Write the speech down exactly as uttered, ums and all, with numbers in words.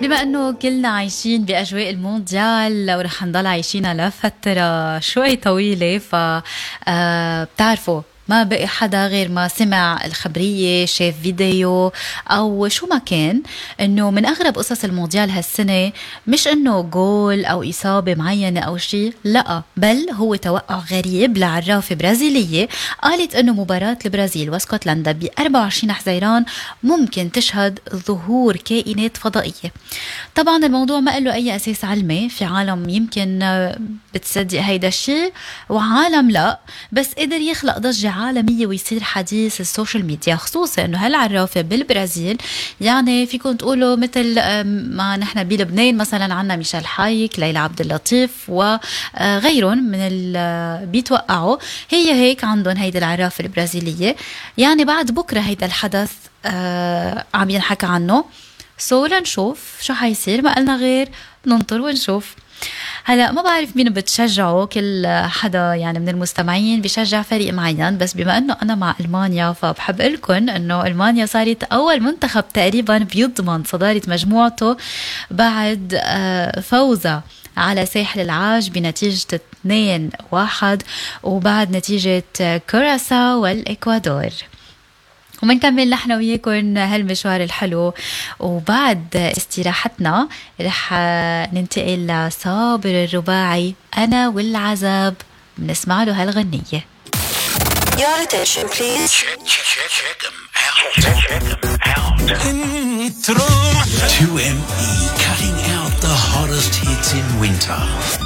بما أنه كلنا عايشين بأجواء المونديال ورح نضل عايشينها لفترة شوي طويلة، ف آه بتعرفوا ما بقي حدا غير ما سمع الخبرية، شاف فيديو أو شو ما كان، إنه من أغرب قصص المونديال هالسنة مش إنه جول أو إصابة معينة أو شيء، لا، بل هو توقع غريب لعرافة برازيلية قالت إنه مباراة البرازيل واسكتلندا ب أربعة وعشرين حزيران ممكن تشهد ظهور كائنات فضائية. طبعا الموضوع ما له أي أساس علمي، في عالم يمكن بتصدق هيدا الشيء وعالم لا، بس قدر يخلق ضجة عالمية ويصير حديث السوشيال ميديا، خصوصا انه هالعرافة بالبرازيل يعني فيكم تقولوا مثل ما نحن بلبنان مثلا عنا ميشيل حايك، ليلى عبد اللطيف وغيرهم من اللي بيتوقعوا، هي هيك عندهم هيدا العرافة البرازيلية. يعني بعد بكرة هيدا الحدث آه عم ينحكى عنه، سو لنشوف شو حيصير، ما قلنا غير ننطر ونشوف. هلا ما بعرف مين بتشجعه، كل حدا يعني من المستمعين بيشجع فريق معين، بس بما انه انا مع المانيا فبحب لكم انه المانيا صارت اول منتخب تقريبا بيضمن صدارة مجموعته بعد فوزها على ساحل العاج بنتيجة اثنين واحد وبعد نتيجة كوراساو والإكوادور. ومنكمل نحن وياكم هالمشوار الحلو، وبعد استراحتنا رح ننتقل لصابر الرباعي أنا والعذاب، بنسمع له هالغنية. Your attention please. Check, check, check, check them out. Check them out. Intro. two M E cutting out the hottest hits in winter.